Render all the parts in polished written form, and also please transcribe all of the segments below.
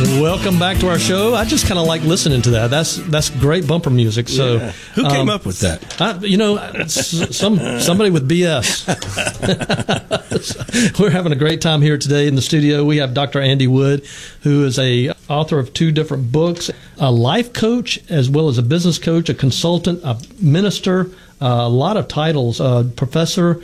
Welcome back to our show. I just kind of like listening to that. That's great bumper music. So, Who came up with that? Somebody with BS. We're having a great time here today in the studio. We have Dr. Andy Wood, who is a author of 2 different books, a life coach as well as a business coach, a consultant, a minister, a lot of titles, professor.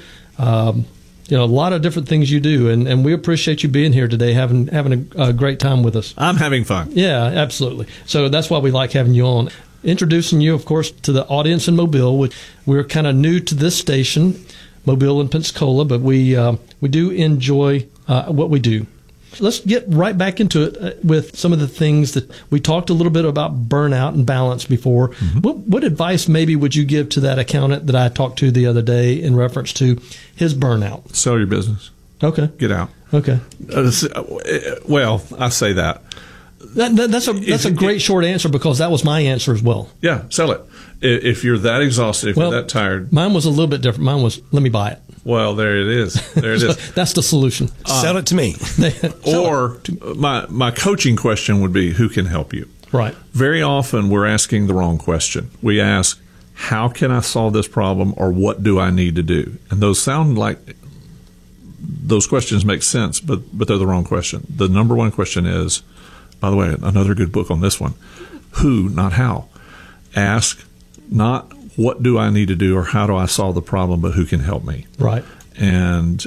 A lot of different things you do, and we appreciate you being here today, having a great time with us. I'm having fun. Yeah, absolutely. So that's why we like having you on. Introducing you, of course, to the audience in Mobile. Which we're kind of new to this station, Mobile and Pensacola, but we do enjoy what we do. Let's get right back into it with some of the things that we talked a little bit about burnout and balance before. Mm-hmm. What advice maybe would you give to that accountant that I talked to the other day in reference to his burnout? Sell your business. Okay. Get out. Okay. Well, I say that. That's a great short answer because that was my answer as well. Yeah, sell it. If you're that exhausted, if you're that tired. Mine was a little bit different. Mine was, let me buy it. Well, there it is. There it is. That's the solution. Sell it to me. Or my coaching question would be, who can help you? Right. Very often we're asking the wrong question. We ask, how can I solve this problem, or what do I need to do? And those sound like those questions make sense, but they're the wrong question. The number one question is, by the way, another good book on this one, who, not how. Ask not what do I need to do or how do I solve the problem, but who can help me? Right. And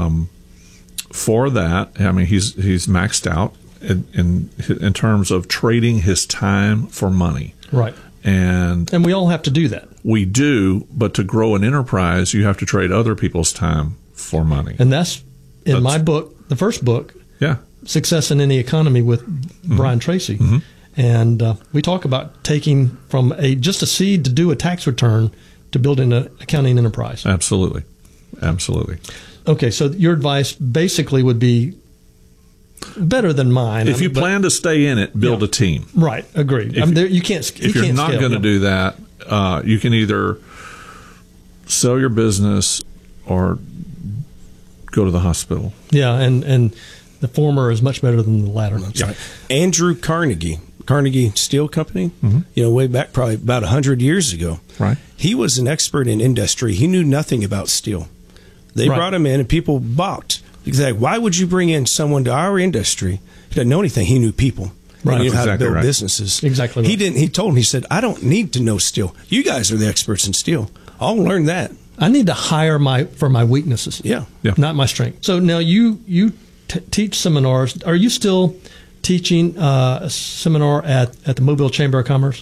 for that, I mean, he's maxed out in terms of trading his time for money. Right. And we all have to do that. We do, but to grow an enterprise, you have to trade other people's time for money. And that's my book, the first book, Success in Any Economy with Brian Tracy. Mm-hmm. And we talk about taking from just a seed to do a tax return to building an accounting enterprise. Absolutely. Absolutely. Okay, so your advice basically would be better than mine. If you plan to stay in it, build a team. Right, agreed. You can't. If you're not going to do that, you can either sell your business or go to the hospital. Yeah, and the former is much better than the latter. That's right. Andrew Carnegie Steel Company, way back probably about 100 years ago. Right. He was an expert in industry. He knew nothing about steel. They brought him in, and people balked. He's like, why would you bring in someone to our industry who doesn't know anything? He knew people. Right. He knew how to build businesses. Exactly right. He didn't. He told him, he said, I don't need to know steel. You guys are the experts in steel. I'll learn that. I need to hire for my weaknesses. Yeah. Not my strength. So now you teach seminars. Are you still teaching a seminar at the Mobile Chamber of Commerce?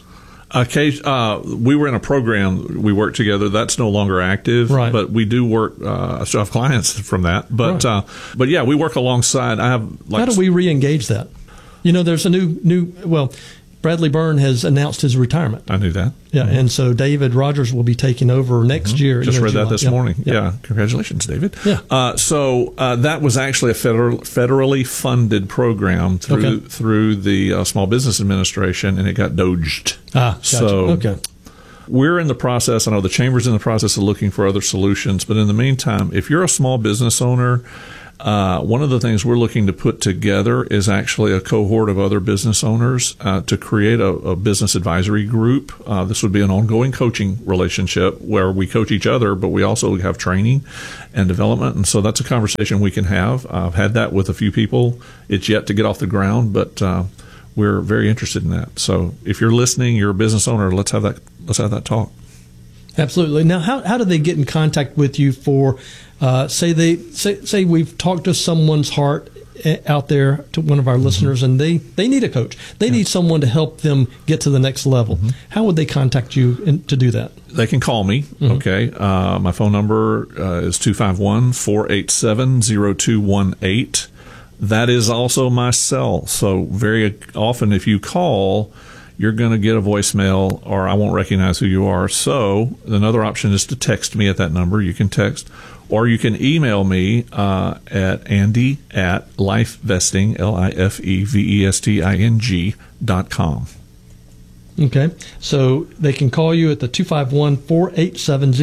We were in a program. We worked together. That's no longer active, right. But we do work. I still have clients from that. But but yeah, we work alongside. I have. How do we re-engage that? There's a new. Bradley Byrne has announced his retirement. I knew that. Yeah, and so David Rogers will be taking over next year. Just read that this morning. Yeah, congratulations, David. Yeah. So that was actually a federally funded program through the Small Business Administration, and it got doged. Gotcha. So we're in the process. I know the Chamber's in the process of looking for other solutions, but in the meantime, if you're a small business owner, one of the things we're looking to put together is actually a cohort of other business owners to create a business advisory group. This would be an ongoing coaching relationship where we coach each other, but we also have training and development. And so that's a conversation we can have. I've had that with a few people. It's yet to get off the ground, but we're very interested in that. So if you're listening, you're a business owner, let's have that talk. Absolutely. Now, how do they get in contact with you for, say we've talked to someone's heart out there, to one of our listeners, and they need a coach. They need someone to help them get to the next level. How would they contact you to do that? They can call me. Okay. My phone number is 251-487-0218. That is also my cell. So very often if you call, you're going to get a voicemail or I won't recognize who you are. So another option is to text me at that number. You can text, or you can email me at andy@lifevesting, LIFEVESTING.com. Okay. So they can call you at the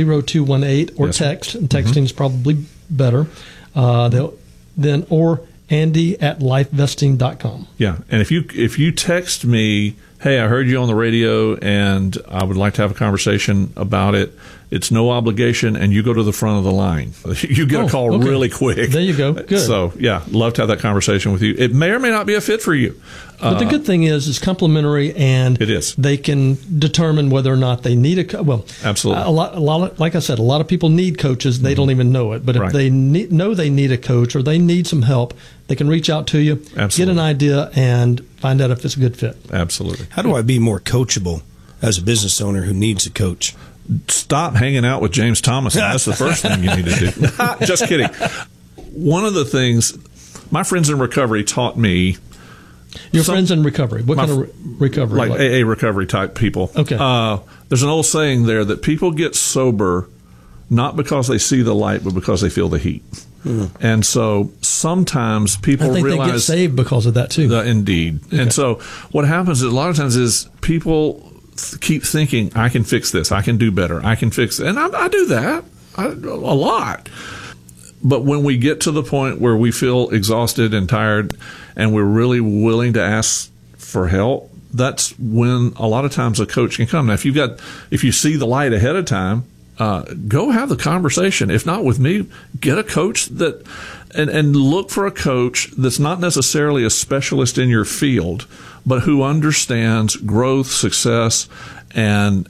251-487-0218 or text. And texting is probably better. Andy@lifevesting.com. Yeah, and if you text me, hey, I heard you on the radio and I would like to have a conversation about it, it's no obligation, and you go to the front of the line. You get a call really quick. There you go. Good. So, yeah, love to have that conversation with you. It may or may not be a fit for you. But the good thing is it's complimentary, and it is. They can determine whether or not they need absolutely. A lot, like I said, a lot of people need coaches. They don't even know it. But if they know they need a coach or they need some help, they can reach out to you, get an idea, and find out if it's a good fit. Absolutely. How do I be more coachable as a business owner who needs a coach? Stop hanging out with James Thomas. That's the first thing you need to do. Just kidding. One of the things my friends in recovery taught me. Your friends in recovery. What kind of recovery? Like AA recovery type people. Okay. There's an old saying there that people get sober not because they see the light, but because they feel the heat. Mm-hmm. And so sometimes people realize they get saved because of that too. Indeed. Okay. And so what happens is a lot of times is people keep thinking, I can fix this, I can do better, I can fix it. And I do that a lot. But when we get to the point where we feel exhausted and tired and we're really willing to ask for help, that's when a lot of times a coach can come. Now, if you see the light ahead of time, go have the conversation. If not with me, get a coach and look for a coach that's not necessarily a specialist in your field, but who understands growth, success, and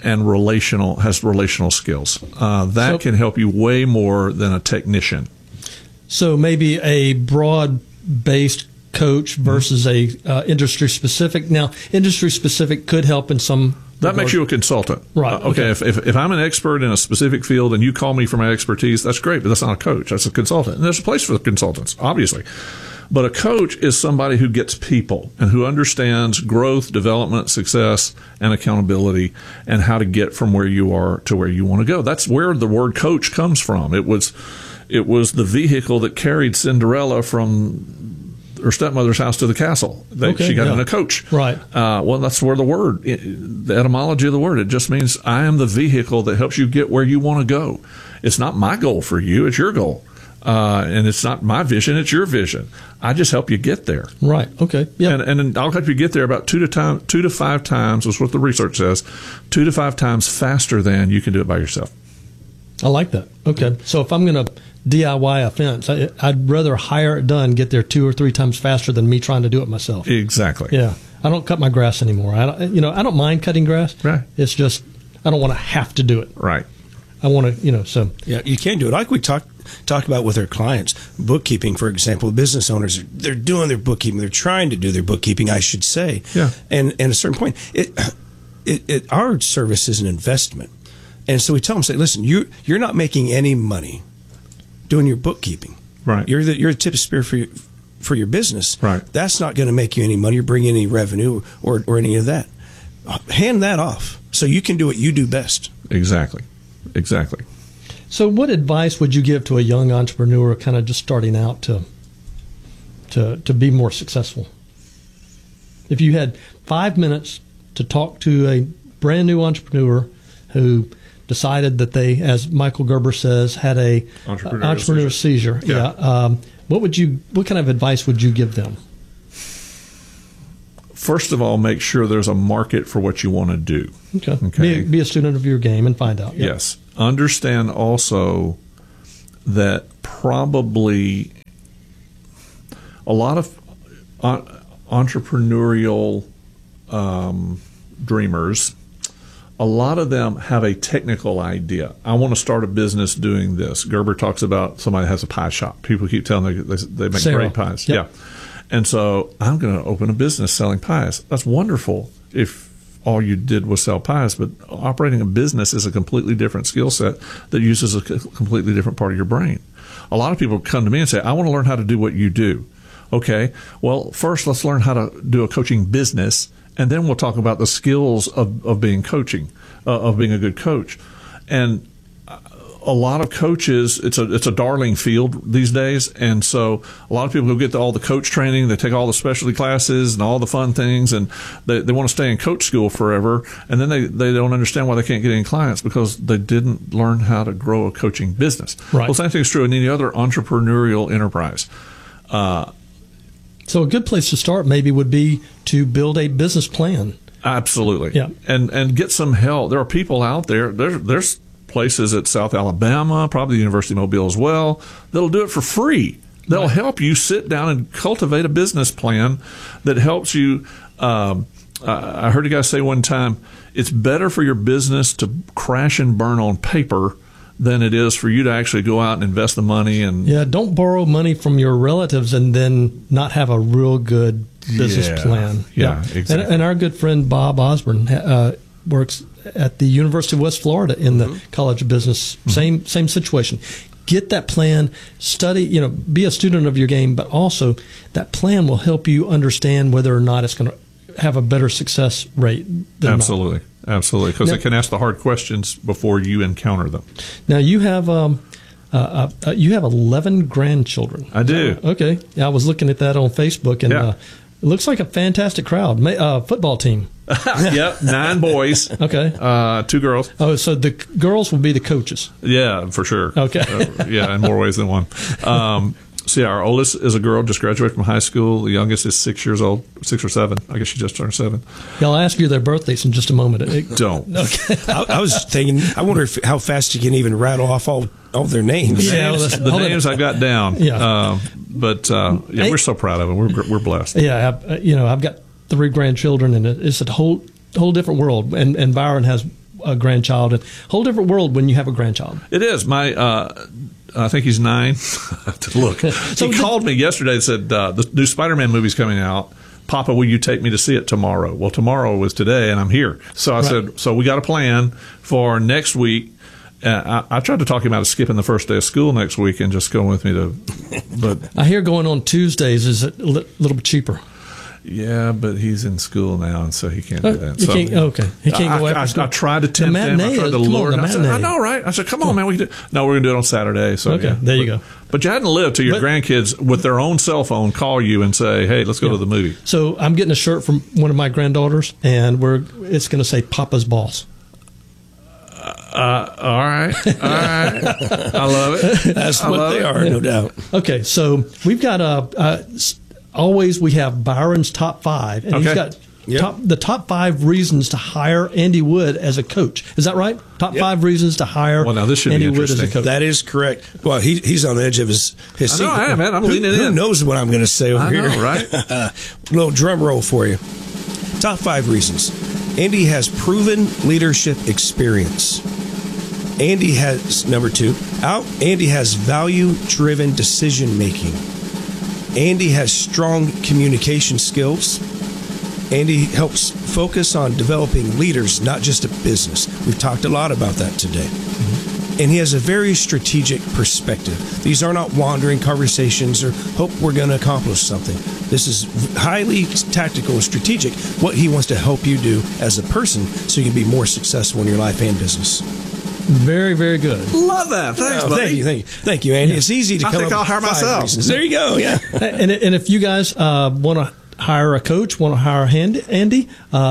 has relational skills. That can help you way more than a technician. So maybe a broad-based coach versus a industry-specific. Now, industry-specific could help in some. That makes you a consultant. Right. Okay. If I'm an expert in a specific field and you call me for my expertise, that's great, but that's not a coach. That's a consultant. And there's a place for the consultants, obviously. But a coach is somebody who gets people and who understands growth, development, success, and accountability and how to get from where you are to where you want to go. That's where the word coach comes from. It was the vehicle that carried Cinderella from her stepmother's house to the castle. She got in a coach. Right. Well, that's where the etymology of the word, it just means I am the vehicle that helps you get where you want to go. It's not my goal for you. It's your goal. And it's not my vision. It's your vision. I just help you get there. Right. Okay. Yeah. And I'll help you get there about 2 to 5 times, is what the research says, 2 to 5 times faster than you can do it by yourself. I like that. Okay. So if I'm going to DIY a fence, I'd rather hire it done, get there 2 or 3 times faster than me trying to do it myself. Exactly. Yeah. I don't cut my grass anymore. I don't mind cutting grass. Right. It's just I don't want to have to do it. Right. I want to, so. Yeah, you can do it. Like we talked about with our clients, bookkeeping, for example. Business owners, they're doing their bookkeeping. They're trying to do their bookkeeping, I should say. Yeah. And at a certain point, our service is an investment. And so we tell them, say, listen, you're not making any money doing your bookkeeping. Right. You're the tip of spear for your business. Right. That's not going to make you any money or bring any revenue or any of that. Hand that off so you can do what you do best. Exactly. So what advice would you give to a young entrepreneur kind of just starting out to be more successful? If you had 5 minutes to talk to a brand new entrepreneur who decided that they, as Michael Gerber says, had a entrepreneurial seizure. Yeah. What kind of advice would you give them? First of all, make sure there's a market for what you want to do. Okay. Be a student of your game and find out. Yep. Yes. Understand also that probably a lot of entrepreneurial dreamers, a lot of them have a technical idea. I want to start a business doing this. Gerber talks about somebody has a pie shop. People keep telling them they make great pies. Yep. Yeah. And so I'm going to open a business selling pies. That's wonderful if all you did was sell pies, but operating a business is a completely different skill set that uses a completely different part of your brain. A lot of people come to me and say, I want to learn how to do what you do. Okay, well, first let's learn how to do a coaching business, and then we'll talk about the skills of being coaching, of being a good coach. And a lot of coaches, it's a darling field these days, and so a lot of people go get all the coach training, they take all the specialty classes and all the fun things, and they want to stay in coach school forever, and then they don't understand why they can't get any clients because they didn't learn how to grow a coaching business. Right. Well, same thing is true in any other entrepreneurial enterprise. So a good place to start maybe would be to build a business plan. Absolutely. Yeah. And get some help. There are people out there. There's places at South Alabama, probably the University of Mobile as well, that'll do it for free. They'll help you sit down and cultivate a business plan that helps you. I heard a guy say one time, it's better for your business to crash and burn on paper than it is for you to actually go out and invest the money. And don't borrow money from your relatives and then not have a real good business plan. Yeah, exactly. And our good friend Bob Osborne works at the University of West Florida in the College of Business. Same situation. Get that plan, study, be a student of your game, but also that plan will help you understand whether or not it's going to have a better success rate than Absolutely. not. Absolutely. Because they can ask the hard questions before you encounter them. Now, you have 11 grandchildren. I do. Okay. Yeah, I was looking at that on Facebook, and it looks like a fantastic crowd. Football team. Yep, 9 boys. Okay. 2 girls. Oh, so the girls will be the coaches. Yeah, for sure. Okay. In more ways than one. Our oldest is a girl, just graduated from high school. The youngest is 6 years old, 6 or 7. I guess she just turned 7. Yeah, I'll ask you their birthdays in just a moment. Don't. Okay. I was thinking, I wonder how fast you can even rattle off all their names. Yeah, the names I got down. Yeah. We're so proud of them. We're blessed. Yeah, I've got 3 grandchildren, and it's a whole different world. And Byron has a grandchild, and a whole different world when you have a grandchild. It is. I think he's 9. To look. So he called me yesterday and said, the new Spider-Man movie's coming out. Papa, will you take me to see it tomorrow? Well, tomorrow was today, and I'm here. So I said, so we got a plan for next week. I tried to talk him out of skipping the first day of school next week and just going with me to. But I hear going on Tuesdays is a little bit cheaper. Yeah, but he's in school now, and so he can't do that. He can't go after school. I tried to tempt him. I tried to lure him. I said, I know, right? I said, come on, man. We can do. No, we're going to do it on Saturday. So there you go. But you hadn't lived till your grandkids, with their own cell phone, call you and say, hey, let's go to the movie. So I'm getting a shirt from one of my granddaughters, and it's going to say Papa's Boss. All right. I love it. That's what they are, no doubt. Okay, so we've got always we have Byron's top 5, and he's got the top 5 reasons to hire Andy Wood as a coach. Is that right? Top 5 reasons to hire Andy Wood as a coach. That is correct. Well, he's on the edge of his seat. I know, I am, man. I'm leaning in. Who knows what I'm going to say over here? I know, right? Little drum roll for you. Top 5 reasons. Andy has proven leadership experience. Andy has, number 2, Andy has value-driven decision-making. Andy has strong communication skills. Andy helps focus on developing leaders, not just a business. We've talked a lot about that today. Mm-hmm. And he has a very strategic perspective. These are not wandering conversations or hope we're going to accomplish something. This is highly tactical and strategic, what he wants to help you do as a person so you can be more successful in your life and business. Very, very good. Love that. Thanks, buddy. Thank you, Andy. Yeah. It's easy to come up with 5 I'll hire myself. reasons. There you go. Yeah. And if you guys want to hire a coach, want to hire Andy,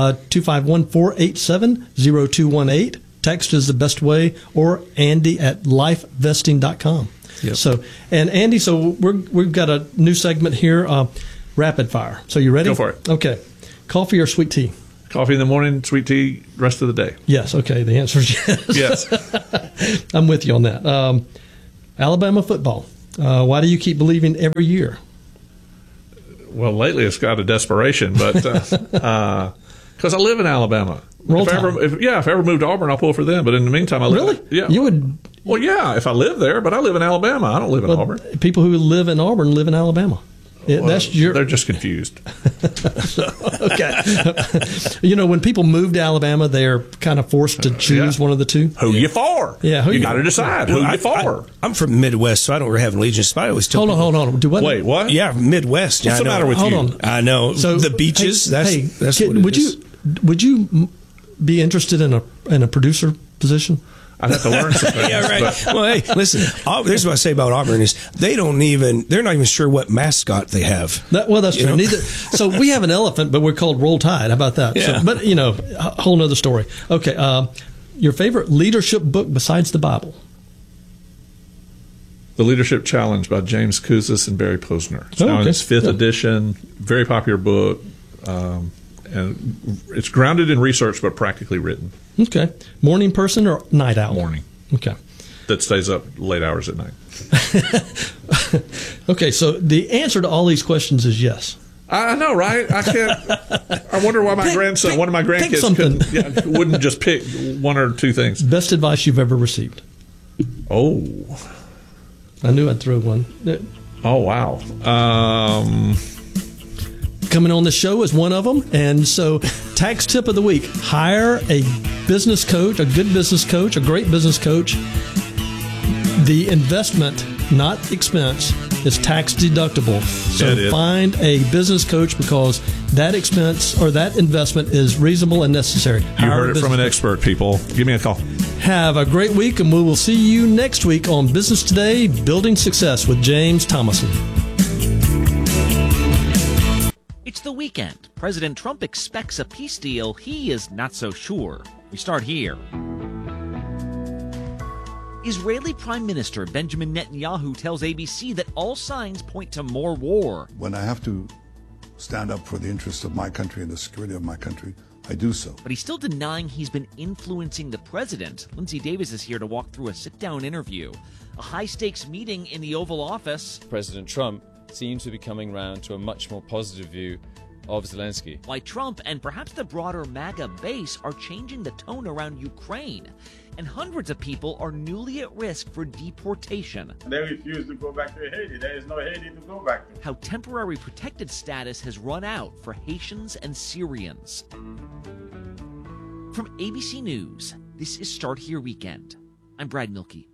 251-487-0218. Text is the best way, or Andy@lifevesting.com. Yep. So, and Andy, we've got a new segment here, rapid fire. So you ready? Go for it. Okay. Coffee or sweet tea? Coffee in the morning, sweet tea rest of the day. Yes. Okay. The answer is yes. Yes. I'm with you on that. Alabama football. Why do you keep believing every year? Well, lately it's got a desperation, but because I live in Alabama. If I ever moved to Auburn, I'll pull for them. But in the meantime, I live. Really? Yeah. You would. Well, yeah. If I live there, but I live in Alabama. I don't live in Auburn. People who live in Auburn live in Alabama. They're just confused. Okay. When people move to Alabama, they're kind of forced to choose one of the two. Who you for? Yeah, you got to decide who you for. I'm from Midwest, so I don't really have allegiance. But I always tell Hold on. Do what? Wait, what? Yeah, Midwest. What's the matter with you? Hold on. I know. So the beaches. That's what it is. Would you be interested in a producer position? I'd have to learn something. Yeah, right. Well, hey, listen. Here's what I say about Auburn is they're not even sure what mascot they have. That's true. Neither. So we have an elephant, but we're called Roll Tide. How about that? Yeah. So, but a whole nother story. Okay. Your favorite leadership book besides the Bible? The Leadership Challenge by James Kouzes and Barry Posner. It's now in its 5th edition. Very popular book. And it's grounded in research, but practically written. Okay. Morning person or night owl? Morning. Okay. That stays up late hours at night. Okay, so the answer to all these questions is yes. I know, right? I can't. I wonder why one of my grandkids wouldn't just pick one or two things. Best advice you've ever received? Oh. I knew I'd throw one. Oh, wow. Coming on the show is one of them. And so, tax tip of the week: hire a business coach, a good business coach, a great business coach. The investment, not expense, is tax deductible. So find a business coach because that expense or that investment is reasonable and necessary. You heard it from an expert, people. Give me a call. Have a great week, and we will see you next week on Business Today, Building Success with James Thomason. It's the weekend. President Trump expects a peace deal. He is not so sure. We start here. Israeli Prime Minister Benjamin Netanyahu tells ABC that all signs point to more war. When I have to stand up for the interests of my country and the security of my country, I do so. But he's still denying he's been influencing the president. Lindsay Davis is here to walk through a sit-down interview. A high-stakes meeting in the Oval Office. President Trump seems to be coming round to a much more positive view of Zelensky. Why Trump and perhaps the broader MAGA base are changing the tone around Ukraine. And hundreds of people are newly at risk for deportation. They refuse to go back to Haiti. There is no Haiti to go back to. How temporary protected status has run out for Haitians and Syrians. From ABC News, this is Start Here Weekend. I'm Brad Milkey.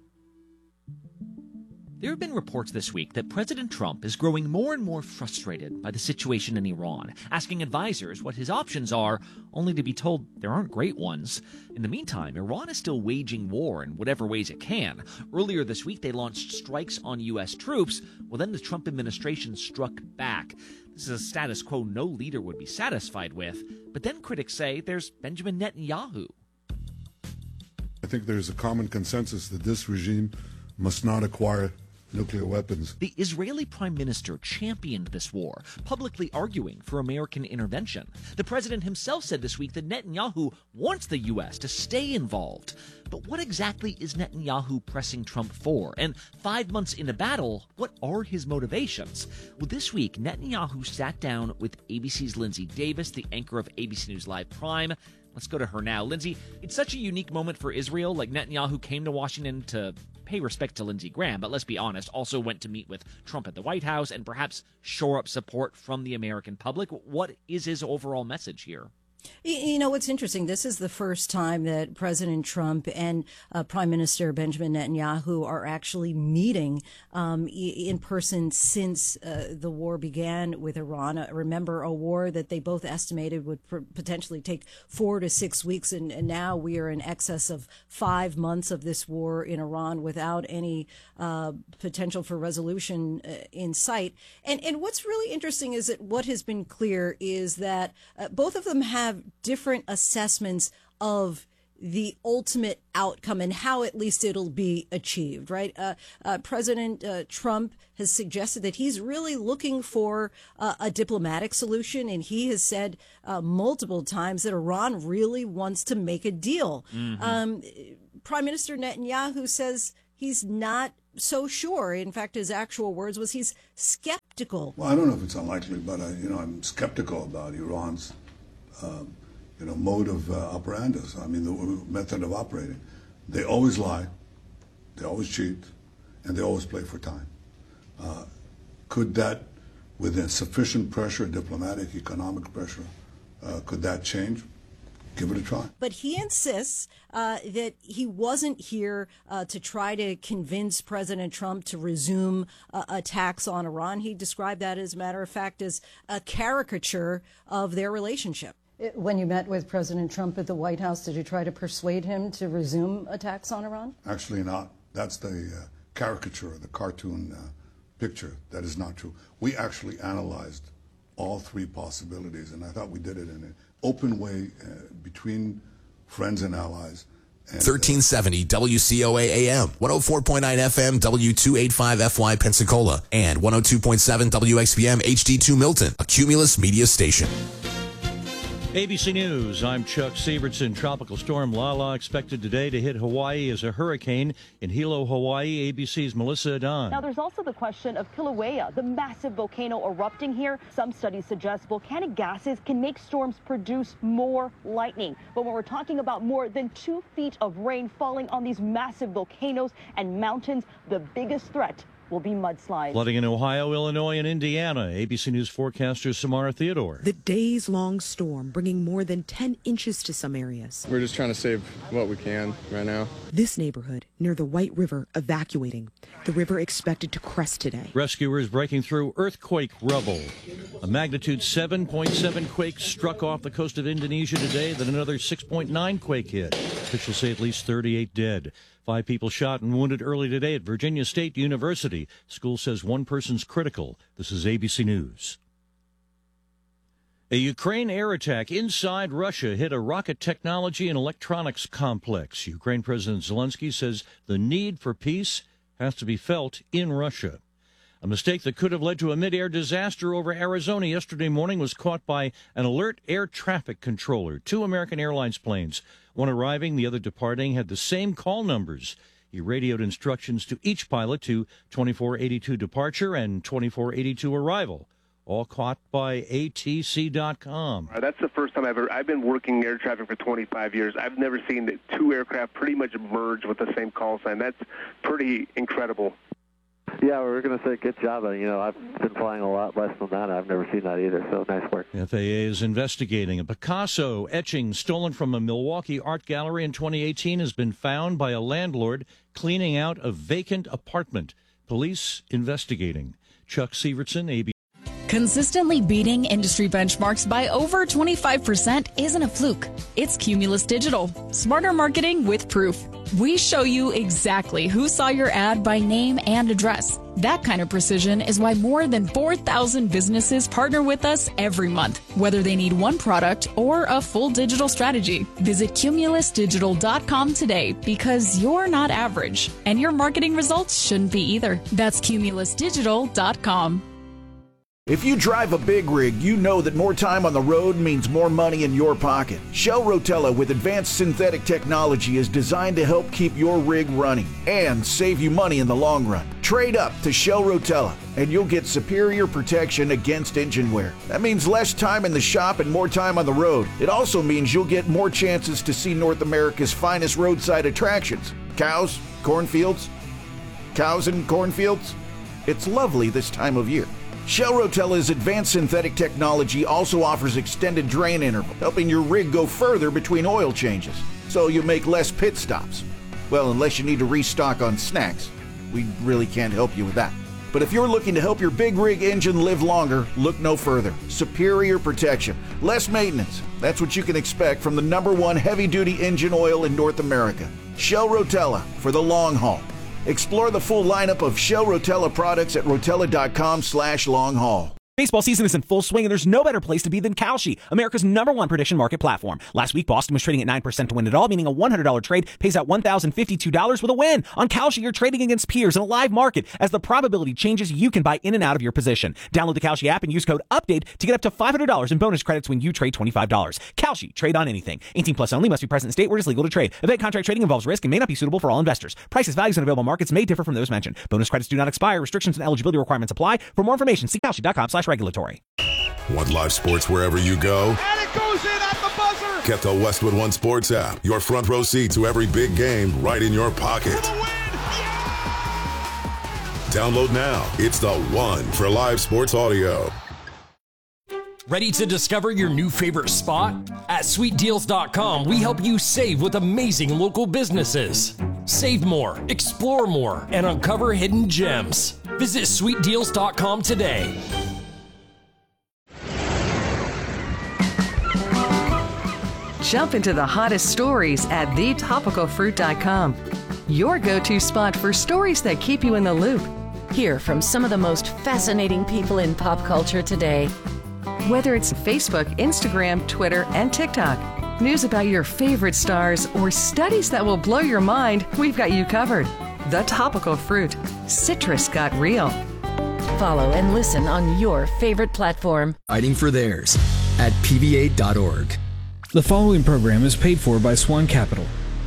There have been reports this week that President Trump is growing more and more frustrated by the situation in Iran, asking advisors what his options are, only to be told there aren't great ones. In the meantime, Iran is still waging war in whatever ways it can. Earlier this week, they launched strikes on U.S. troops. Well, then the Trump administration struck back. This is a status quo no leader would be satisfied with. But then critics say there's Benjamin Netanyahu. I think there's a common consensus that this regime must not acquire nuclear weapons. The Israeli prime minister championed this war, publicly arguing for American intervention. The president himself said this week that Netanyahu wants the U.S. to stay involved. But what exactly is Netanyahu pressing Trump for? And 5 months into battle, what are his motivations? Well, this week, Netanyahu sat down with ABC's Lindsay Davis, the anchor of ABC News Live Prime. Let's go to her now. Lindsay, it's such a unique moment for Israel. Like, Netanyahu came to Washington to pay respect to Lindsey Graham, but let's be honest, also went to meet with Trump at the White House and perhaps shore up support from the American public. What is his overall message here? You know, what's interesting, this is the first time that President Trump and Prime Minister Benjamin Netanyahu are actually meeting in person since the war began with Iran. Remember, a war that they both estimated would potentially take 4 to 6 weeks, and now we are in excess of 5 months of this war in Iran without any potential for resolution in sight. And what's really interesting is that what has been clear is that both of them have different assessments of the ultimate outcome and how at least it'll be achieved, right? President Trump has suggested that he's really looking for a diplomatic solution, and he has said multiple times that Iran really wants to make a deal. Prime Minister Netanyahu says he's not so sure. In fact, his actual words was he's skeptical. Well, I don't know if it's unlikely, but I'm skeptical about Iran's mode of operandus. I mean, the method of operating. They always lie, they always cheat, and they always play for time. Could that, with sufficient pressure, diplomatic, economic pressure, could that change? Give it a try. But he insists that he wasn't here to try to convince President Trump to resume attacks on Iran. He described that, as a matter of fact, as a caricature of their relationship. When you met with President Trump at the White House, did you try to persuade him to resume attacks on Iran? Actually not. That's the caricature, the cartoon picture. That is not true. We actually analyzed all three possibilities, and I thought we did it in an open way between friends and allies, 1370 WCOA AM, 104.9 FM, W285FY Pensacola, and 102.7 WXPM HD2 Milton, a Cumulus media station. ABC News, I'm Chuck Sievertson. Tropical storm Lala expected today to hit Hawaii as a hurricane. In Hilo, Hawaii, ABC's Melissa Adan. Now, there's also the question of Kilauea, the massive volcano erupting here. Some studies suggest volcanic gases can make storms produce more lightning. But when we're talking about more than 2 feet of rain falling on these massive volcanoes and mountains, the biggest threat will be mudslides. Flooding in Ohio, Illinois, and Indiana. ABC News forecaster Samara Theodore. The days-long storm bringing more than 10 inches to some areas. We're just trying to save what we can right now. This neighborhood near the White River evacuating. The river expected to crest today. Rescuers breaking through earthquake rubble. A magnitude 7.7 quake struck off the coast of Indonesia today, then another 6.9 quake hit. Officials say at least 38 dead. 5 people shot and wounded early today at Virginia State University. School says 1 person's critical. This is ABC News. A Ukraine air attack inside Russia hit a rocket technology and electronics complex. Ukraine President Zelensky says the need for peace has to be felt in Russia. A mistake that could have led to a mid-air disaster over Arizona yesterday morning was caught by an alert air traffic controller. 2 American Airlines planes, one arriving, the other departing, had the same call numbers. He radioed instructions to each pilot to 2482 departure and 2482 arrival, all caught by ATC.com. That's the first time I've been working air traffic for 25 years. I've never seen the 2 aircraft pretty much merge with the same call sign. That's pretty incredible. Yeah, we're going to say good job. I've been flying a lot less than that. I've never seen that either, so nice work. The FAA is investigating. A Picasso etching stolen from a Milwaukee art gallery in 2018 has been found by a landlord cleaning out a vacant apartment. Police investigating. Chuck Sievertson, ABC. Consistently beating industry benchmarks by over 25% isn't a fluke. It's Cumulus Digital. Smarter marketing with proof. We show you exactly who saw your ad by name and address. That kind of precision is why more than 4,000 businesses partner with us every month, whether they need one product or a full digital strategy. Visit cumulusdigital.com today because you're not average, and your marketing results shouldn't be either. That's cumulusdigital.com. If you drive a big rig, you know that more time on the road means more money in your pocket. Shell Rotella with advanced synthetic technology is designed to help keep your rig running and save you money in the long run. Trade up to Shell Rotella and you'll get superior protection against engine wear. That means less time in the shop and more time on the road. It also means you'll get more chances to see North America's finest roadside attractions. Cows, cornfields. Cows and cornfields. It's lovely this time of year. Shell Rotella's advanced synthetic technology also offers extended drain interval, helping your rig go further between oil changes, so you make less pit stops. Well, unless you need to restock on snacks. We really can't help you with that. But if you're looking to help your big rig engine live longer, look no further. Superior protection, less maintenance. That's what you can expect from the #1 heavy-duty engine oil in North America. Shell Rotella for the long haul. Explore the full lineup of Shell Rotella products at rotella.com/long-haul. Baseball season is in full swing, and there's no better place to be than Kalshi, America's #1 prediction market platform. Last week, Boston was trading at 9% to win it all, meaning a $100 trade pays out $1,052 with a win. On Kalshi, you're trading against peers in a live market. As the probability changes, you can buy in and out of your position. Download the Kalshi app and use code UPDATE to get up to $500 in bonus credits when you trade $25. Kalshi, trade on anything. 18 plus only, must be present in state where it is legal to trade. Event contract trading involves risk and may not be suitable for all investors. Prices, values, and available markets may differ from those mentioned. Bonus credits do not expire. Restrictions and eligibility requirements apply. For more information, see Kalshi.com/regulatory. Want live sports wherever you go? And it goes in at the buzzer! Get the Westwood One Sports app. Your front row seat to every big game right in your pocket. For the win! Yeah! Download now. It's the one for live sports audio. Ready to discover your new favorite spot? At SweetDeals.com, we help you save with amazing local businesses. Save more, explore more, and uncover hidden gems. Visit SweetDeals.com today. Jump into the hottest stories at thetopicalfruit.com. Your go-to spot for stories that keep you in the loop. Hear from some of the most fascinating people in pop culture today. Whether it's Facebook, Instagram, Twitter, and TikTok, News about your favorite stars or studies that will blow your mind, we've got you covered. The Topical Fruit. Citrus got real. Follow and listen on your favorite platform. Fighting for theirs at pva.org. The following program is paid for by Swan Capital.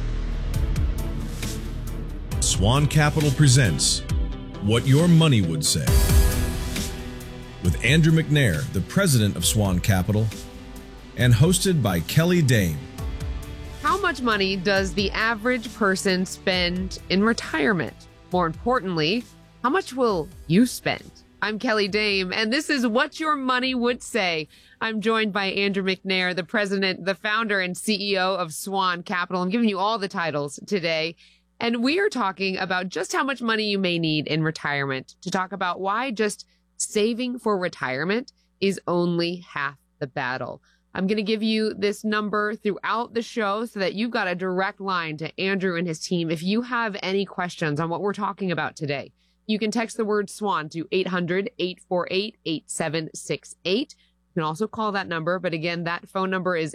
Swan Capital presents What Your Money Would Say with Andrew McNair, the president of Swan Capital, and hosted by Kelly Dame. How much money does the average person spend in retirement? More importantly, how much will you spend? I'm Kelly Dame, and this is What Your Money Would Say. I'm joined by Andrew McNair, the president, the founder, and CEO of Swan Capital. I'm giving you all the titles today. And we are talking about just how much money you may need in retirement, to talk about why just saving for retirement is only half the battle. I'm going to give you this number throughout the show so that you've got a direct line to Andrew and his team. If you have any questions on what we're talking about today, you can text the word SWAN to 800-848-8768. You can also call that number. But again, that phone number is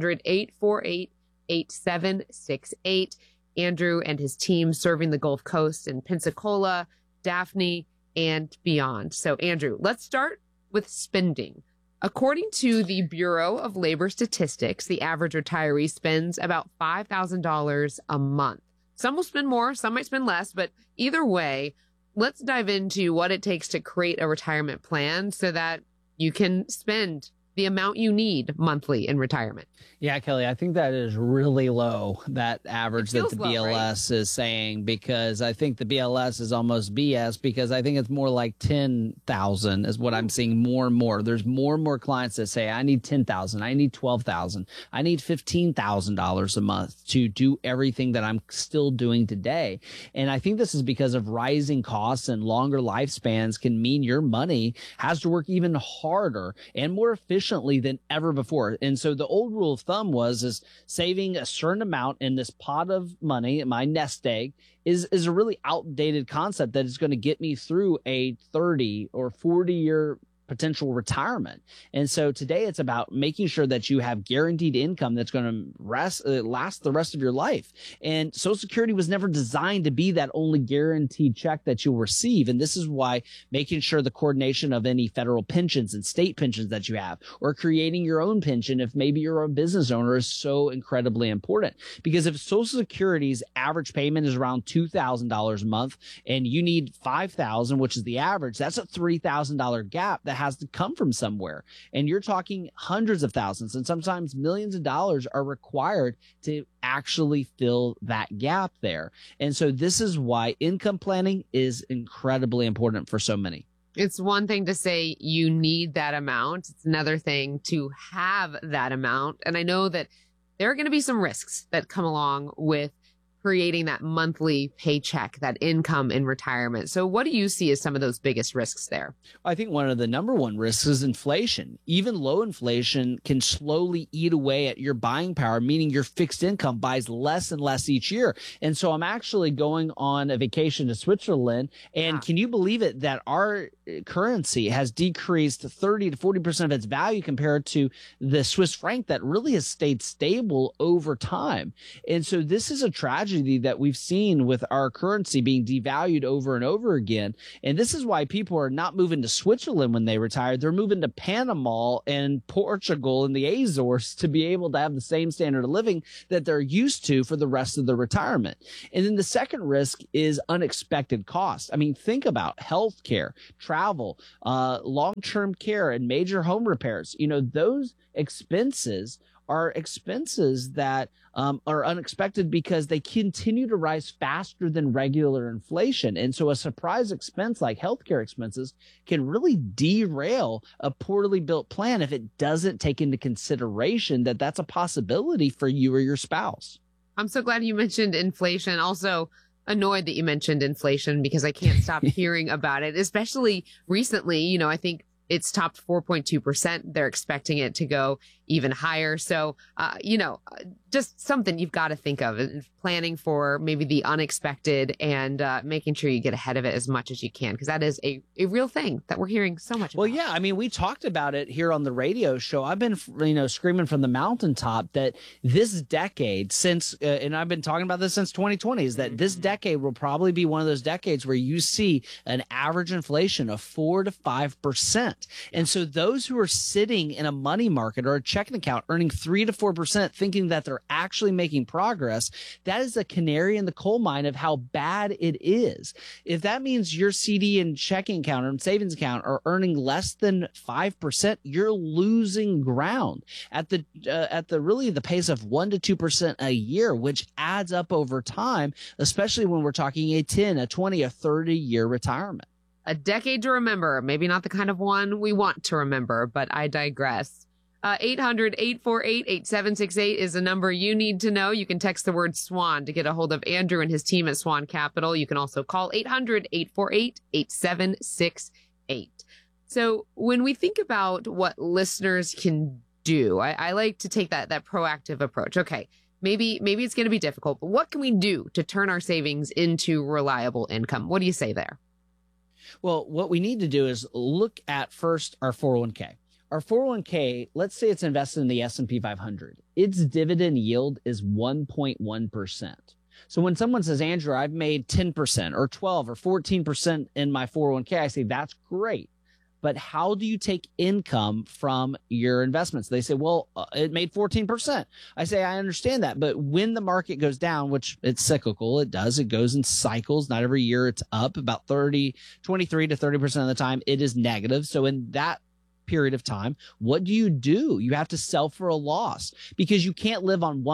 800-848-8768. Andrew and his team serving the Gulf Coast and Pensacola, Daphne, and beyond. So, Andrew, let's start with spending. According to the Bureau of Labor Statistics, the average retiree spends about $5,000 a month. Some will spend more, some might spend less, but either way, let's dive into what it takes to create a retirement plan so that you can spend the amount you need monthly in retirement. Yeah, Kelly, I think that is really low, that average that the BLS is saying, because I think the BLS is almost BS, because I think it's more like 10,000 is what I'm seeing more and more. There's more and more clients that say, I need 10,000, I need 12,000, I need $15,000 a month to do everything that I'm still doing today. And I think this is because of rising costs and longer lifespans can mean your money has to work even harder and more efficiently than ever before. And so the old rule of thumb is saving a certain amount in this pot of money, my nest egg, is a really outdated concept that is going to get me through a 30 or 40 year potential retirement. And so today it's about making sure that you have guaranteed income that's going to last the rest of your life. And Social Security was never designed to be that only guaranteed check that you'll receive. And this is why making sure the coordination of any federal pensions and state pensions that you have, or creating your own pension if maybe you're a business owner, is so incredibly important. Because if Social Security's average payment is around $2,000 a month and you need $5,000, which is the average, that's a $3,000 gap that has to come from somewhere. And you're talking hundreds of thousands and sometimes millions of dollars are required to actually fill that gap there. And so this is why income planning is incredibly important for so many. It's one thing to say you need that amount. It's another thing to have that amount. And I know that there are going to be some risks that come along with creating that monthly paycheck, that income in retirement. So what do you see as some of those biggest risks there? I think one of the number one risks is inflation. Even low inflation can slowly eat away at your buying power, meaning your fixed income buys less and less each year. And so I'm actually going on a vacation to Switzerland. And can you believe it that our currency has decreased 30 to 40% of its value compared to the Swiss franc that really has stayed stable over time. And so this is a tragedy that we've seen with our currency being devalued over and over again. And this is why people are not moving to Switzerland when they retire. They're moving to Panama and Portugal and the Azores to be able to have the same standard of living that they're used to for the rest of their retirement. And then the second risk is unexpected costs. I mean, think about healthcare, travel, long-term care, and major home repairs. You know, those expenses are expenses that are unexpected because they continue to rise faster than regular inflation. And so a surprise expense like healthcare expenses can really derail a poorly built plan if it doesn't take into consideration that that's a possibility for you or your spouse. I'm so glad you mentioned inflation. Also annoyed that you mentioned inflation because I can't stop hearing about it, especially recently. You know, I think It's topped 4.2%. They're expecting it to go even higher. So, just something you've got to think of, planning for maybe the unexpected and making sure you get ahead of it as much as you can, because that is a real thing that we're hearing so much about. Well, yeah, I mean, we talked about it here on the radio show. I've been, screaming from the mountaintop that this decade, since, and I've been talking about this since 2020, is that this decade will probably be one of those decades where you see an average inflation of 4 to 5%. And so those who are sitting in a money market or a checking account earning 3 to 4%, thinking that they're actually making progress, that is a canary in the coal mine of how bad it is. If that means your CD and checking account or savings account are earning less than 5%, you're losing ground at the really the pace of 1 to 2% a year, which adds up over time, especially when we're talking a 10, a 20, a 30-year retirement. A decade to remember. Maybe not the kind of one we want to remember, but I digress. 800-848-8768 is the number you need to know. You can text the word SWAN to get a hold of Andrew and his team at Swan Capital. You can also call 800-848-8768. So when we think about what listeners can do, I like to take that proactive approach. Okay, maybe it's going to be difficult, but what can we do to turn our savings into reliable income? What do you say there? Well, what we need to do is look at first our 401k. Our 401k, let's say it's invested in the S&P 500. Its dividend yield is 1.1%. So when someone says, Andrew, I've made 10% or 12 or 14% in my 401k, I say, that's great. But how do you take income from your investments? They say, well, it made 14%. I say, I understand that. But when the market goes down, which it's cyclical, it goes in cycles. Not every year it's up. About 23 to 30% of the time it is negative. So in that period of time, what do? You have to sell for a loss, because you can't live on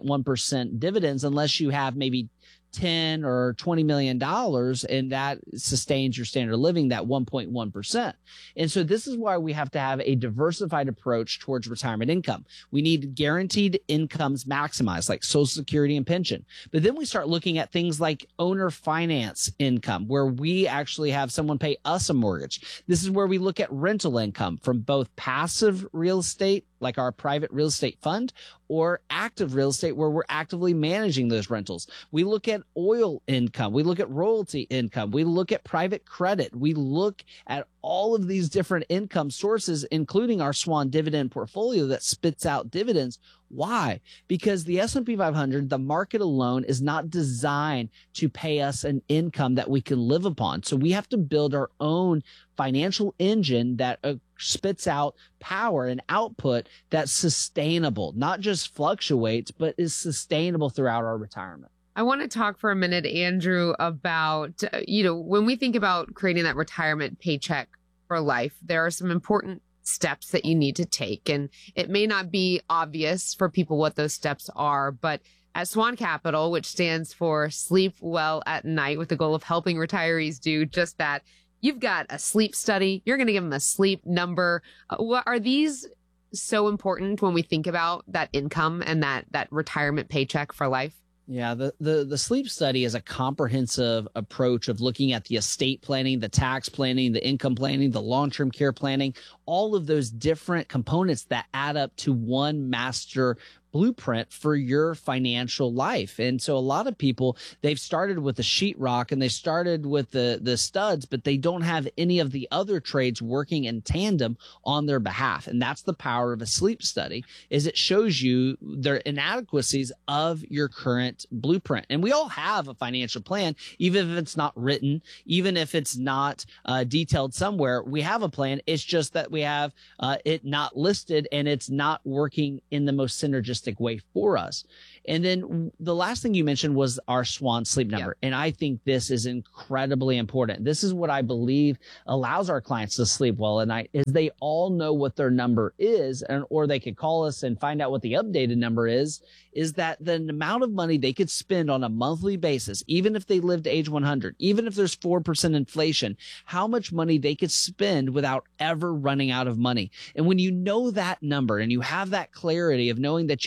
1.1% dividends unless you have maybe $10 or $20 million, and that sustains your standard of living, that 1.1%. And so this is why we have to have a diversified approach towards retirement income. We need guaranteed incomes maximized, like Social Security and pension. But then we start looking at things like owner finance income, where we actually have someone pay us a mortgage. This is where we look at rental income from both passive real estate, like our private real estate fund, or active real estate, where we're actively managing those rentals. We look at oil income. We look at royalty income. We look at private credit. We look at all of these different income sources, including our Swan dividend portfolio that spits out dividends. Why? Because the S&P 500, the market alone, is not designed to pay us an income that we can live upon. So we have to build our own financial engine that spits out power and output that's sustainable, not just fluctuates, but is sustainable throughout our retirement. I want to talk for a minute, Andrew, about, when we think about creating that retirement paycheck for life, there are some important steps that you need to take. And it may not be obvious for people what those steps are, but at Swan Capital, which stands for Sleep Well at Night, with the goal of helping retirees do just that, you've got a sleep study. You're going to give them a sleep number. What are these so important when we think about that income and that retirement paycheck for life? Yeah, the sleep study is a comprehensive approach of looking at the estate planning, the tax planning, the income planning, the long-term care planning, all of those different components that add up to one master blueprint for your financial life. And so a lot of people, they've started with the sheetrock and they started with the studs, but they don't have any of the other trades working in tandem on their behalf. And that's the power of a sleep study, is it shows you the inadequacies of your current blueprint. And we all have a financial plan, even if it's not written, even if it's not detailed somewhere, we have a plan. It's just that we have it not listed and it's not working in the most synergistic way for us. And then the last thing you mentioned was our Swan sleep number. Yeah. And I think this is incredibly important. This is what I believe allows our clients to sleep well at night, is they all know what their number is, or they could call us and find out what the updated number is that the amount of money they could spend on a monthly basis, even if they live to age 100, even if there's 4% inflation, how much money they could spend without ever running out of money. And when you know that number and you have that clarity of knowing that you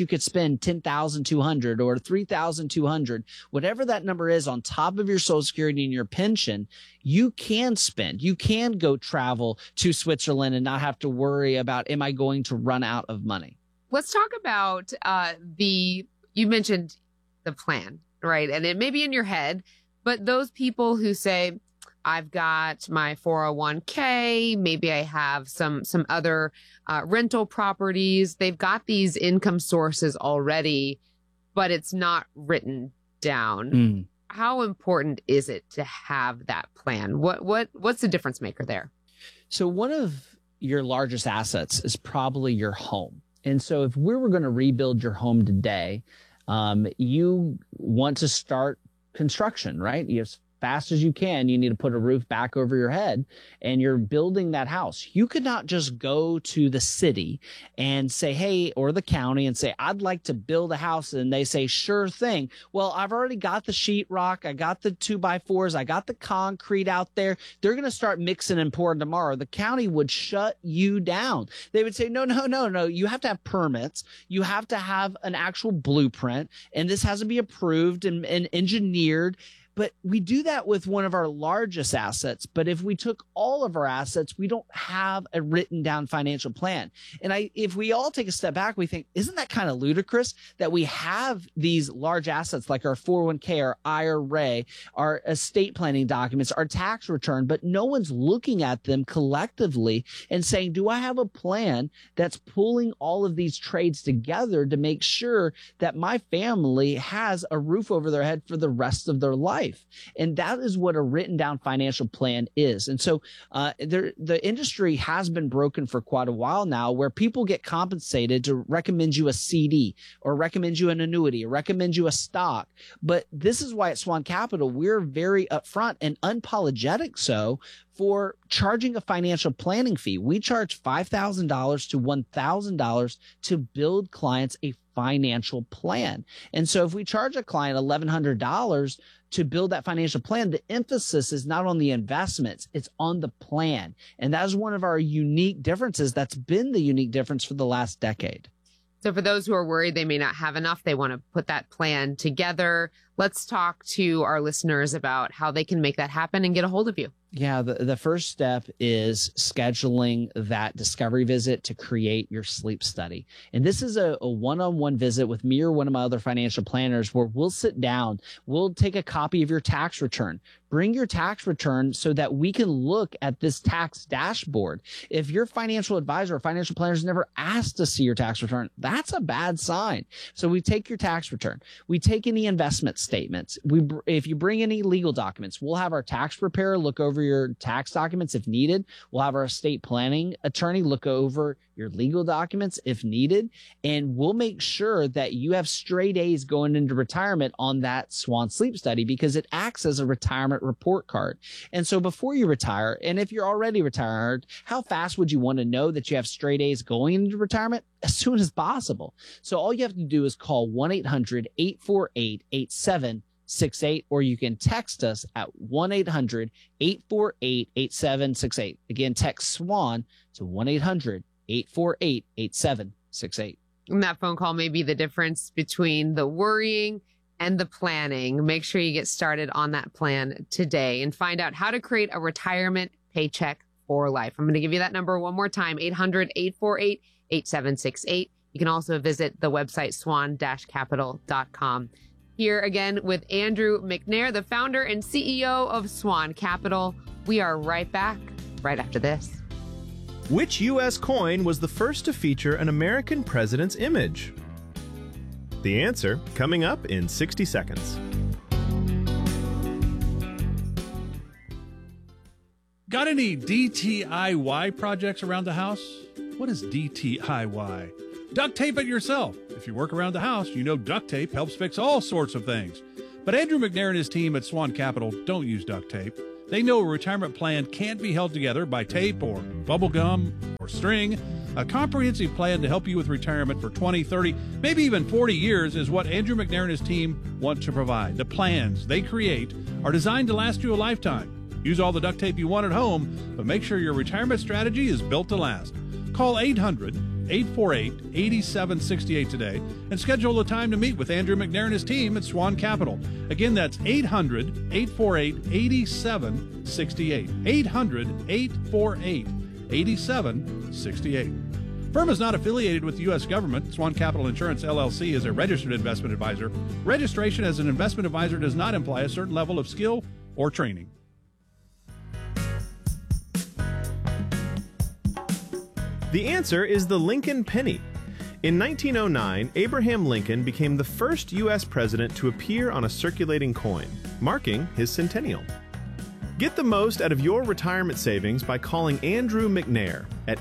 you could spend $10,200 or $3,200, whatever that number is on top of your Social Security and your pension, you can spend. You can go travel to Switzerland and not have to worry about, am I going to run out of money? Let's talk about you mentioned the plan, right? And it may be in your head, but those people who say, I've got my 401k, maybe I have some other rental properties. They've got these income sources already, but it's not written down. How important is it to have that plan? What's the difference maker there? So one of your largest assets is probably your home. And so if we were going to rebuild your home today, you want to start construction, right? As fast as you can, you need to put a roof back over your head, and you're building that house. You could not just go to the city and say, hey, or the county and say, I'd like to build a house. And they say, sure thing. Well, I've already got the sheetrock. I got the 2x4s. I got the concrete out there. They're going to start mixing and pouring tomorrow. The county would shut you down. They would say, no. You have to have permits. You have to have an actual blueprint, and this has to be approved and engineered. But we do that with one of our largest assets. But if we took all of our assets, we don't have a written down financial plan. And if we all take a step back, we think, isn't that kind of ludicrous that we have these large assets like our 401k, our IRA, our estate planning documents, our tax return, but no one's looking at them collectively and saying, do I have a plan that's pulling all of these trades together to make sure that my family has a roof over their head for the rest of their life? And that is what a written down financial plan is. And so the industry has been broken for quite a while now, where people get compensated to recommend you a CD or recommend you an annuity or recommend you a stock. But this is why at Swan Capital, we're very upfront and unapologetic for charging a financial planning fee. We charge $5,000 to $1,000 to build clients a financial plan. And so if we charge a client $1,100 to build that financial plan, the emphasis is not on the investments, it's on the plan. And that is one of our unique differences. That's been the unique difference for the last decade. So for those who are worried they may not have enough, they want to put that plan together. Let's talk to our listeners about how they can make that happen and get a hold of you. Yeah, the first step is scheduling that discovery visit to create your sleep study. And this is a one-on-one visit with me or one of my other financial planners where we'll sit down, we'll take a copy of your tax return. Bring your tax return so that we can look at this tax dashboard. If your financial advisor or financial planner has never asked to see your tax return, that's a bad sign. So we take your tax return. We take any investment statements. If you bring any legal documents, we'll have our tax preparer look over your tax documents if needed. We'll have our estate planning attorney look over your legal documents if needed. And we'll make sure that you have straight A's going into retirement on that Swan Sleep Study because it acts as a retirement report card. And so before you retire, and if you're already retired, how fast would you want to know that you have straight A's going into retirement? As soon as possible. So all you have to do is call 1-800-848-8768, or you can text us at 1-800-848-8768. Again, text SWAN to 1-800-848-8768. And that phone call may be the difference between the worrying and the planning. Make sure you get started on that plan today and find out how to create a retirement paycheck for life. I'm going to give you that number one more time, 800-848-8768. You can also visit the website swan-capital.com. Here again with Andrew McNair, the founder and CEO of Swan Capital. We are right back right after this. Which U.S. coin was the first to feature an American president's image? The answer coming up in 60 seconds. Got any DTIY projects around the house? What is DTIY? Duct tape it yourself. If you work around the house, you know duct tape helps fix all sorts of things. But Andrew McNair and his team at Swan Capital don't use duct tape. They know a retirement plan can't be held together by tape or bubble gum or string. A comprehensive plan to help you with retirement for 20, 30, maybe even 40 years is what Andrew McNair and his team want to provide. The plans they create are designed to last you a lifetime. Use all the duct tape you want at home, but make sure your retirement strategy is built to last. Call 800 800-848-8768 today and schedule a time to meet with Andrew McNair and his team at Swan Capital. Again, that's 800-848-8768. 800-848-8768. Firm is not affiliated with the U.S. government. Swan Capital Insurance, LLC is a registered investment advisor. Registration as an investment advisor does not imply a certain level of skill or training. The answer is the Lincoln penny. In 1909, Abraham Lincoln became the first U.S. president to appear on a circulating coin, marking his centennial. Get the most out of your retirement savings by calling Andrew McNair at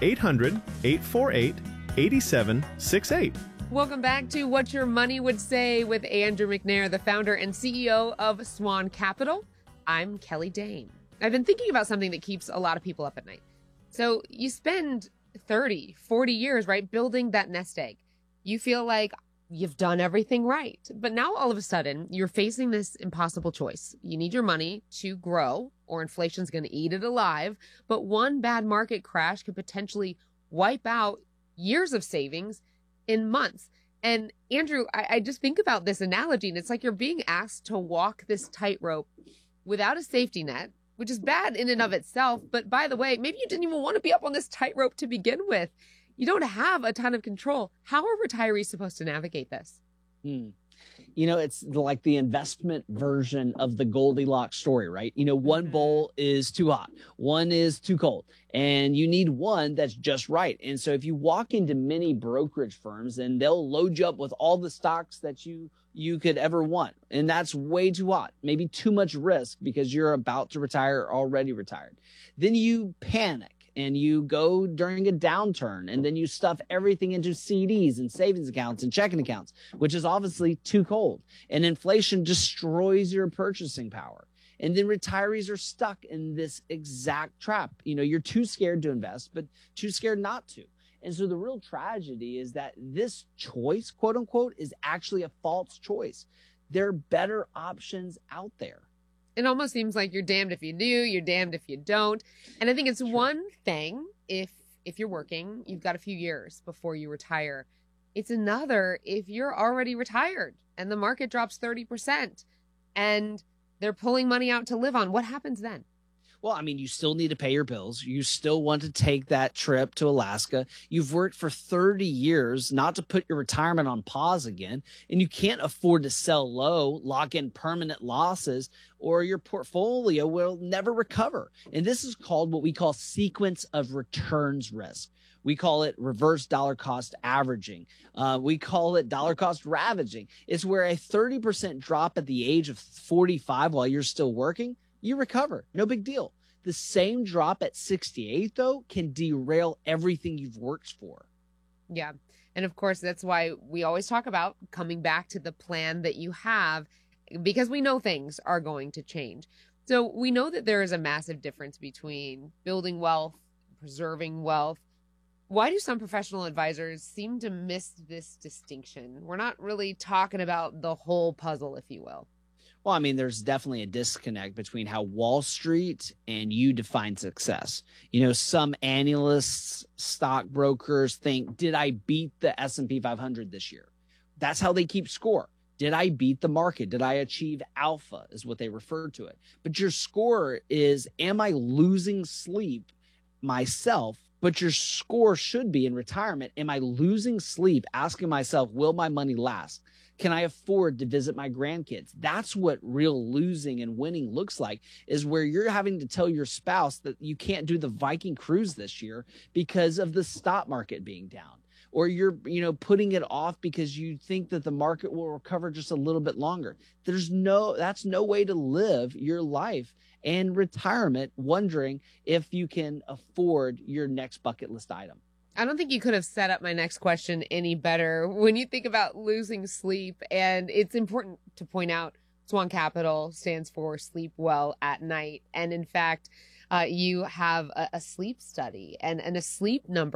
800-848-8768. Welcome back to What Your Money Would Say with Andrew McNair, the founder and CEO of Swan Capital. I'm Kelly Dane. I've been thinking about something that keeps a lot of people up at night. So you spend 30, 40 years, right, building that nest egg. You feel like you've done everything right. But now all of a sudden, you're facing this impossible choice. You need your money to grow, or inflation's going to eat it alive. But one bad market crash could potentially wipe out years of savings in months. And Andrew, I just think about this analogy, and it's like you're being asked to walk this tightrope without a safety net, which is bad in and of itself. But by the way, maybe you didn't even want to be up on this tightrope to begin with. You don't have a ton of control. How are retirees supposed to navigate this? You know, it's like the investment version of the Goldilocks story, right? You know, one bowl is too hot, one is too cold, and you need one that's just right. And so if you walk into many brokerage firms, and they'll load you up with all the stocks that you could ever want, and that's way too hot, maybe too much risk because you're about to retire or already retired. Then you panic and you go during a downturn, and then you stuff everything into CDs and savings accounts and checking accounts, which is obviously too cold. And inflation destroys your purchasing power. And then retirees are stuck in this exact trap. You know, you're too scared to invest, but too scared not to. And so the real tragedy is that this choice, quote unquote, is actually a false choice. There are better options out there. It almost seems like you're damned if you do, you're damned if you don't. And I think it's one thing if you're working, you've got a few years before you retire. It's another if you're already retired and the market drops 30% and they're pulling money out to live on. What happens then? Well, I mean, you still need to pay your bills. You still want to take that trip to Alaska. You've worked for 30 years not to put your retirement on pause again, and you can't afford to sell low, lock in permanent losses, or your portfolio will never recover. And this is called what we call sequence of returns risk. We call it reverse dollar cost averaging. We call it dollar cost ravaging. It's where a 30% drop at the age of 45 while you're still working, you recover. No big deal. The same drop at 68, though, can derail everything you've worked for. Yeah. And of course, that's why we always talk about coming back to the plan that you have, because we know things are going to change. So we know that there is a massive difference between building wealth, preserving wealth. Why do some professional advisors seem to miss this distinction? We're not really talking about the whole puzzle, if you will. Well, I mean, there's definitely a disconnect between how Wall Street and you define success. You know, some analysts, stockbrokers think, did I beat the S&P 500 this year? That's how they keep score. Did I beat the market? Did I achieve alpha is what they refer to it. But your score is, am I losing sleep myself? But your score should be in retirement. Am I losing sleep asking myself, will my money last? Can I afford to visit my grandkids? That's what real losing and winning looks like, is where you're having to tell your spouse that you can't do the Viking cruise this year because of the stock market being down. Or you're, putting it off because you think that the market will recover just a little bit longer. That's no way to live your life and retirement, wondering if you can afford your next bucket list item. I don't think you could have set up my next question any better. When you think about losing sleep, and it's important to point out, Swan Capital stands for Sleep Well at Night. And in fact, you have a sleep study and a sleep number